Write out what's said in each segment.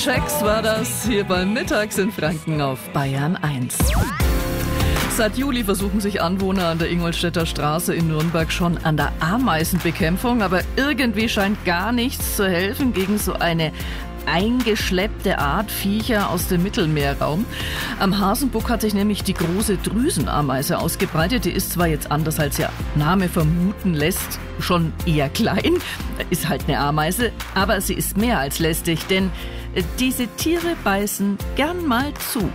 Checks war das hier beim Mittags in Franken auf Bayern 1. Seit Juli versuchen sich Anwohner an der Ingolstädter Straße in Nürnberg schon an der Ameisenbekämpfung, aber irgendwie scheint gar nichts zu helfen gegen so eine eingeschleppte Art Viecher aus dem Mittelmeerraum. Am Hasenbuck hat sich nämlich die große Drüsenameise ausgebreitet. Die ist zwar jetzt anders als ihr Name vermuten lässt, schon eher klein, ist halt eine Ameise, aber sie ist mehr als lästig, denn diese Tiere beißen gern mal zu.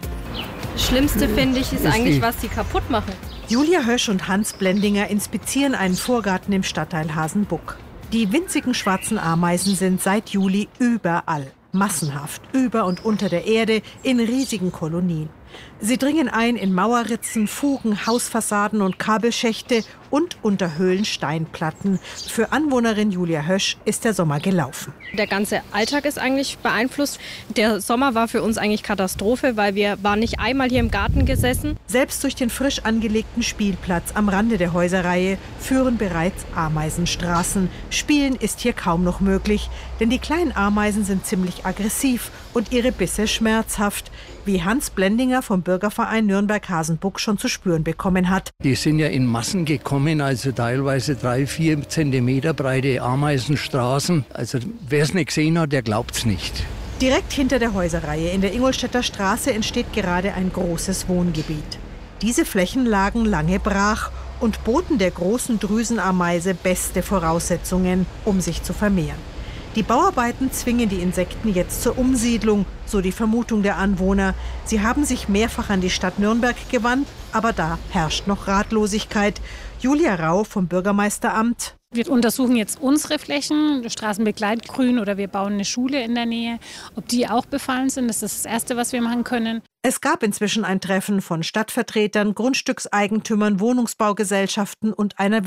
Das Schlimmste, finde ich, ist eigentlich, was sie kaputt machen. Julia Hösch und Hans Blendinger inspizieren einen Vorgarten im Stadtteil Hasenbuck. Die winzigen schwarzen Ameisen sind seit Juli überall, massenhaft, über und unter der Erde, in riesigen Kolonien. Sie dringen ein in Mauerritzen, Fugen, Hausfassaden und Kabelschächte und unter Höhlensteinplatten. Für Anwohnerin Julia Hösch ist der Sommer gelaufen. Der ganze Alltag ist eigentlich beeinflusst. Der Sommer war für uns eigentlich Katastrophe, weil wir waren nicht einmal hier im Garten gesessen. Selbst durch den frisch angelegten Spielplatz am Rande der Häuserreihe führen bereits Ameisenstraßen. Spielen ist hier kaum noch möglich, denn die kleinen Ameisen sind ziemlich aggressiv und ihre Bisse schmerzhaft, wie Hans Blendinger vom Bürgerverein Nürnberg-Hasenbuck schon zu spüren bekommen hat. Die sind ja in Massen gekommen, also teilweise 3-4 Zentimeter breite Ameisenstraßen. Also wer es nicht gesehen hat, der glaubt's nicht. Direkt hinter der Häuserreihe in der Ingolstädter Straße entsteht gerade ein großes Wohngebiet. Diese Flächen lagen lange brach und boten der großen Drüsenameise beste Voraussetzungen, um sich zu vermehren. Die Bauarbeiten zwingen die Insekten jetzt zur Umsiedlung, so die Vermutung der Anwohner. Sie haben sich mehrfach an die Stadt Nürnberg gewandt, aber da herrscht noch Ratlosigkeit. Julia Rau vom Bürgermeisteramt. Wir untersuchen jetzt unsere Flächen, Straßenbegleitgrün, oder wir bauen eine Schule in der Nähe. Ob die auch befallen sind, das ist das Erste, was wir machen können. Es gab inzwischen ein Treffen von Stadtvertretern, Grundstückseigentümern, Wohnungsbaugesellschaften und einer